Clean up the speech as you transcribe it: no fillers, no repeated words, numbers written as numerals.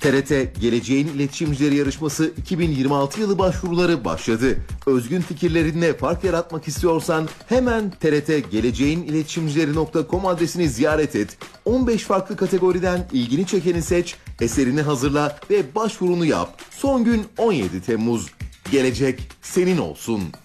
TRT Geleceğin İletişimcileri Yarışması 2026 yılı başvuruları başladı. Özgün fikirlerinle fark yaratmak istiyorsan hemen trtgeleceğiniletişimcileri.com adresini ziyaret et. 15 farklı kategoriden ilgini çekeni seç, eserini hazırla ve başvurunu yap. Son gün 17 Temmuz. Gelecek senin olsun.